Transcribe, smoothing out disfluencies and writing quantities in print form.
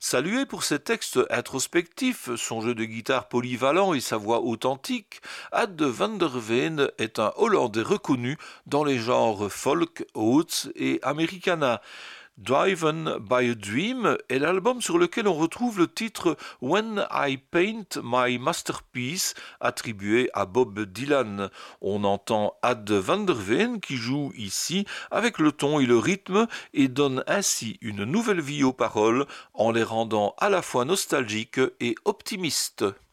Salué pour ses textes introspectifs, son jeu de guitare polyvalent et sa voix authentique, Ad de van der Veen est un Hollandais reconnu dans les genres folk, roots et americana. Driven by a Dream est l'album sur lequel on retrouve le titre When I Paint My Masterpiece, attribué à Bob Dylan. On entend Ad van der Veen qui joue ici avec le ton et le rythme et donne ainsi une nouvelle vie aux paroles en les rendant à la fois nostalgiques et optimistes.